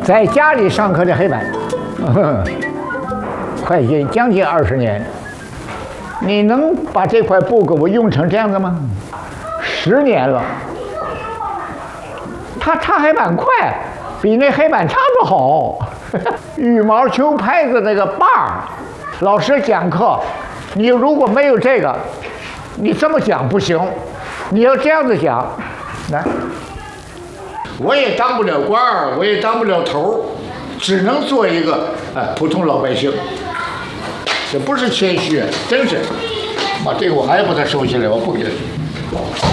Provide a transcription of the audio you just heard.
在家里上课的黑板，将近20年，你能把这块布给我用成这样子吗？10年了，他擦黑板快，比那黑板擦得好。羽毛球拍子那个把儿，老师讲课，你如果没有这个，你这么讲不行，你要这样子讲，来。我也当不了官儿，我也当不了头儿，只能做一个普通老百姓。这不是谦虚，真是。把这个我还把它收起来，我不给他。